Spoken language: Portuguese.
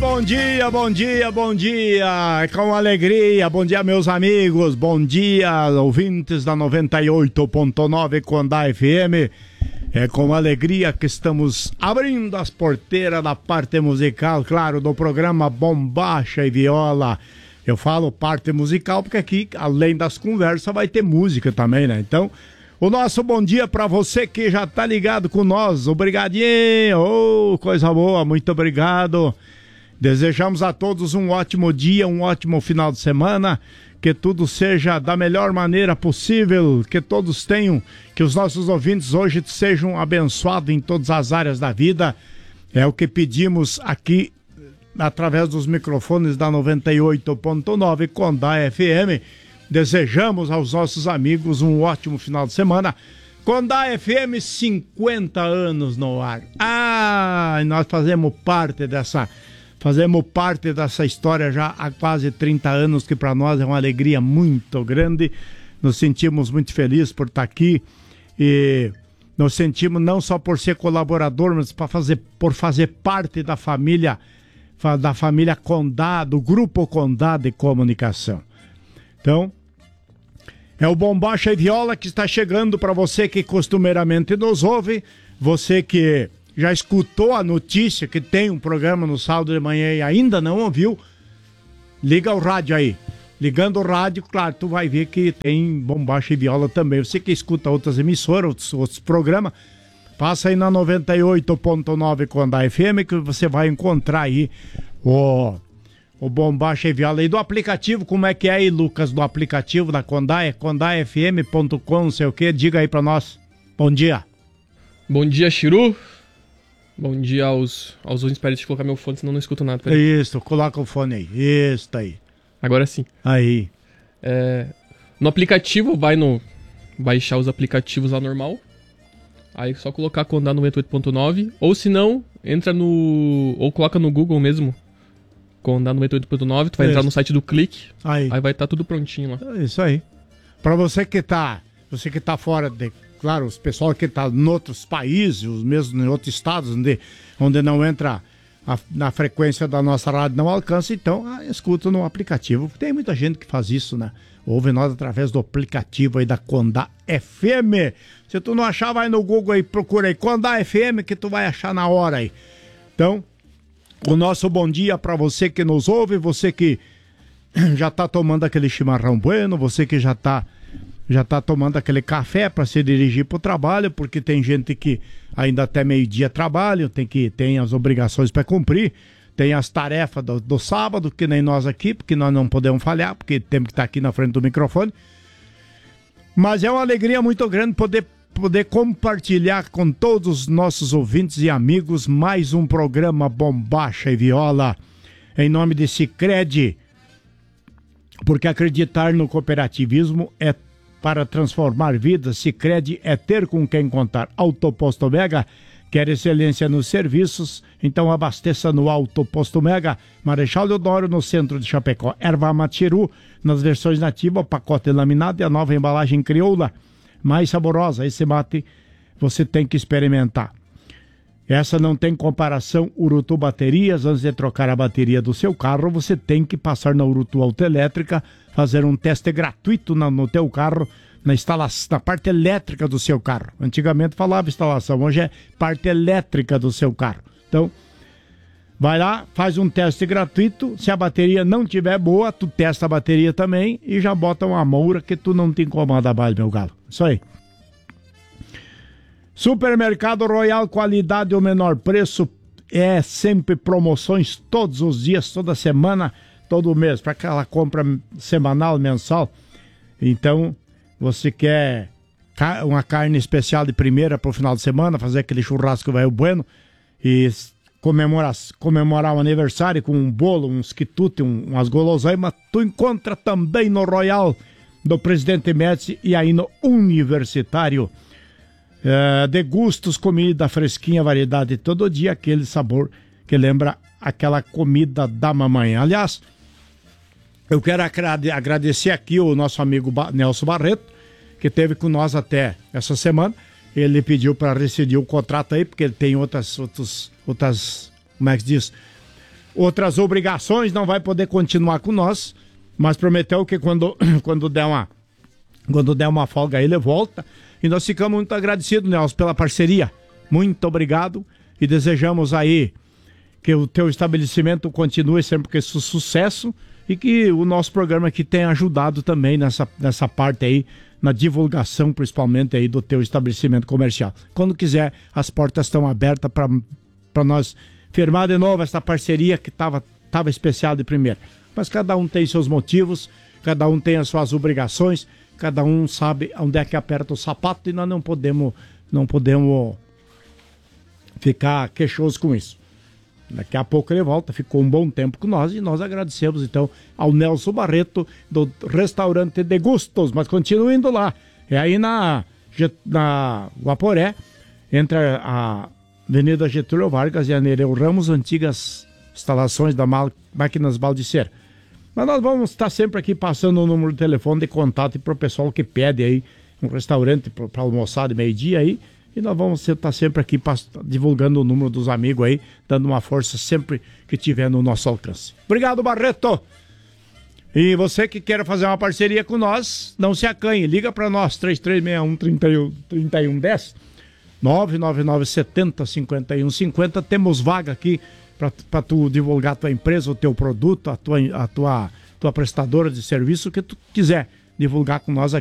bom dia, bom dia, bom dia, com alegria, bom dia meus amigos, bom dia ouvintes da 98.9 Condá FM, é com alegria que estamos abrindo as porteiras da parte musical, claro, do programa Bombacha e Viola. Eu falo parte musical porque aqui, além das conversas, vai ter música também, né? Então, o nosso bom dia para você que já tá ligado com nós, obrigadinho, oh, coisa boa, muito obrigado. Desejamos a todos um ótimo dia, um ótimo final de semana, que tudo seja da melhor maneira possível, que todos tenham, que os nossos ouvintes hoje sejam abençoados em todas as áreas da vida. É o que pedimos aqui através dos microfones da 98.9 Condá FM. Desejamos aos nossos amigos um ótimo final de semana. Condá FM 50 anos no ar. Nós fazemos parte dessa história já há quase 30 anos, que para nós é uma alegria muito grande. Nos sentimos muito felizes por estar aqui e nos sentimos não só por ser colaborador, mas por fazer parte da família Condá, do Grupo Condá de Comunicação. Então, é o Bombacha e Viola que está chegando para você que costumeiramente nos ouve, você que já escutou a notícia que tem um programa no sábado de manhã e ainda não ouviu, liga o rádio aí. Ligando o rádio, claro, tu vai ver que tem Bombacha e Viola também. Você que escuta outras emissoras, outros programas, passa aí na 98.9 Condá FM que você vai encontrar aí o Bombacha e Viola. E do aplicativo, como é que é aí, Lucas, do aplicativo da Condá? É condafm.com, não sei o que. Diga aí pra nós. Bom dia. Bom dia, Chiru. Bom dia aos ouvintes. Espera, deixa eu colocar meu fone, senão não escuto nada. Isso, coloca o fone aí. Isso aí. Agora sim. Aí. No aplicativo, vai baixar os aplicativos lá normal. Aí só colocar Condá 98.9. Ou se não, ou coloca no Google mesmo. Condá 98.9, tu vai entrar no site do Clique, aí vai estar tudo prontinho lá. Isso aí. Pra você que tá fora claro, os pessoal que tá em outros países, mesmo em outros estados, onde não entra na frequência da nossa rádio, não alcança, então escuta no aplicativo. Tem muita gente que faz isso, né? Ouve nós através do aplicativo aí da Condá FM. Se tu não achar, vai no Google aí, procura aí Condá FM que tu vai achar na hora aí. Então, o nosso bom dia para você que nos ouve, você que já tá tomando aquele chimarrão bueno, você que já tá tomando aquele café para se dirigir pro trabalho, porque tem gente que ainda até meio-dia trabalha, tem as obrigações para cumprir, tem as tarefas do sábado, que nem nós aqui, porque nós não podemos falhar, porque temos que estar aqui na frente do microfone. Mas é uma alegria muito grande poder compartilhar com todos os nossos ouvintes e amigos mais um programa Bombacha e Viola, em nome de Sicredi, porque acreditar no cooperativismo é para transformar vidas. Sicredi é ter com quem contar. Autoposto Mega quer excelência nos serviços, então abasteça no Autoposto Mega, Marechal Deodoro, no centro de Chapecó. Erva Matiru, nas versões nativas, pacote laminado e a nova embalagem crioula, mais saborosa. Esse mate você tem que experimentar. Essa não tem comparação. Urutu Baterias. Antes de trocar a bateria do seu carro, você tem que passar na Urutu Autoelétrica, fazer um teste gratuito no teu carro, na parte elétrica do seu carro. Antigamente falava instalação, hoje é parte elétrica do seu carro. Então, vai lá, faz um teste gratuito. Se a bateria não tiver boa, tu testa a bateria também e já bota uma moura que tu não te incomoda mais, meu galo. Isso aí. Supermercado Royal, qualidade ao menor preço. É sempre promoções todos os dias, toda semana, todo mês, para aquela compra semanal, mensal. Então, você quer uma carne especial de primeira para o final de semana, fazer aquele churrasco velho bueno e comemorar o aniversário com um bolo, uns quitutes, umas guloseimas, tu encontra também no Royal do Presidente Médici e aí no Universitário. De gustos, comida fresquinha, variedade todo dia, aquele sabor que lembra aquela comida da mamãe. Aliás, eu quero agradecer aqui o nosso amigo Nelson Barreto, que esteve com nós até essa semana. Ele pediu para rescindir o contrato aí, porque ele tem outras, como é que se diz? outras obrigações, não vai poder continuar com nós, mas prometeu que quando der uma folga aí, ele volta. E nós ficamos muito agradecidos, Nelson, pela parceria. Muito obrigado e desejamos aí que o teu estabelecimento continue sempre com esse sucesso e que o nosso programa aqui tenha ajudado também nessa parte aí, na divulgação principalmente aí do teu estabelecimento comercial. Quando quiser, as portas estão abertas para nós firmar de novo essa parceria que estava especial de primeira. Mas cada um tem seus motivos, cada um tem as suas obrigações, cada um sabe onde é que aperta o sapato e nós não podemos ficar queixosos com isso. Daqui a pouco ele volta, ficou um bom tempo com nós e nós agradecemos então ao Nelson Barreto do Restaurante de Gustos, mas continue indo lá. É aí na Guaporé, entre a Avenida Getúlio Vargas e a Nereu Ramos, antigas instalações da Máquinas Baldiceira. Mas nós vamos estar sempre aqui passando o número de telefone de contato para o pessoal que pede aí um restaurante para almoçar de meio-dia aí. E nós vamos estar sempre aqui divulgando o número dos amigos aí, dando uma força sempre que tiver no nosso alcance. Obrigado, Barreto! E você que quer fazer uma parceria com nós, não se acanhe, liga para nós, 3361-3110, 999-70-5150. Temos vaga aqui para tu divulgar a tua empresa, o teu produto, a tua prestadora de serviço, o que tu quiser divulgar com nós aqui.